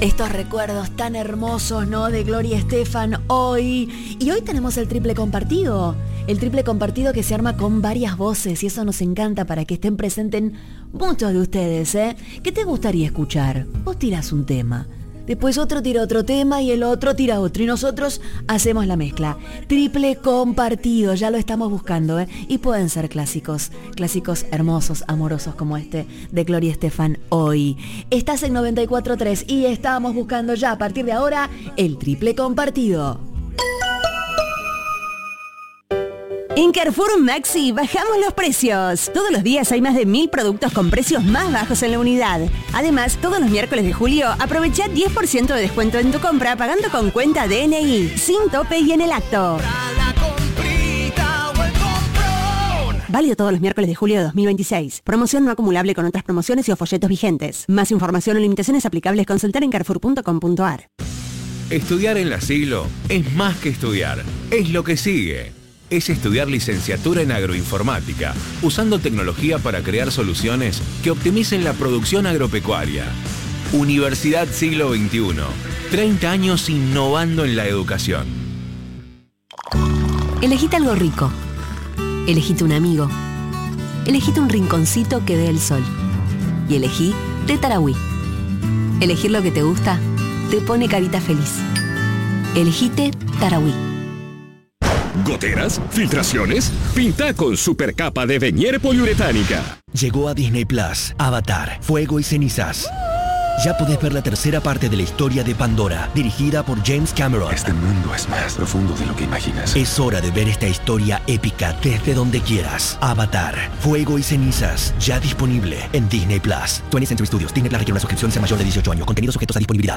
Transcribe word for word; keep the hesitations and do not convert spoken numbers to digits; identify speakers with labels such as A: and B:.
A: Estos recuerdos tan hermosos, ¿no? De Gloria Estefan hoy. Y hoy tenemos el triple compartido. El triple compartido que se arma con varias voces y eso nos encanta para que estén presentes muchos de ustedes, ¿eh? ¿Qué te gustaría escuchar? Vos tirás un tema. Después otro tira otro tema y el otro tira otro. Y nosotros hacemos la mezcla. Triple compartido, ya lo estamos buscando, ¿eh? Y pueden ser clásicos. Clásicos hermosos, amorosos como este de Gloria Estefan hoy. Estás en noventa y cuatro punto tres y estamos buscando ya a partir de ahora el triple compartido.
B: En Carrefour Maxi bajamos los precios. Todos los días hay más de mil productos con precios más bajos en la unidad. Además, todos los miércoles de julio aprovecha diez por ciento de descuento en tu compra pagando con cuenta D N I, sin tope y en el acto. Válido todos los miércoles de julio de dos mil veintiséis. Promoción no acumulable con otras promociones y o folletos vigentes. Más información o limitaciones aplicables consultar en carrefour punto com punto a r.
C: Estudiar en La Siglo es más que estudiar. Es lo que sigue. Es estudiar licenciatura en agroinformática, usando tecnología para crear soluciones que optimicen la producción agropecuaria. Universidad Siglo veintiuno. treinta años innovando en la educación.
D: Elegite algo rico. Elegite un amigo. Elegite un rinconcito que dé el sol. Y elegí Té Tarahui. Elegir lo que te gusta te pone carita feliz. Elegite Tarahui.
E: ¿Goteras? ¿Filtraciones? Pinta con supercapa de Venier poliuretánica.
F: Llegó a Disney Plus, Avatar, Fuego y Cenizas. Ya podés ver la tercera parte de la historia de Pandora, dirigida por James Cameron.
G: Este mundo es más profundo de lo que imaginas.
F: Es hora de ver esta historia épica desde donde quieras. Avatar, Fuego y Cenizas, ya disponible en Disney Plus. twentieth Century Studios. Disney Plus requiere una suscripción y ser mayor de dieciocho años. Contenidos sujetos a disponibilidad.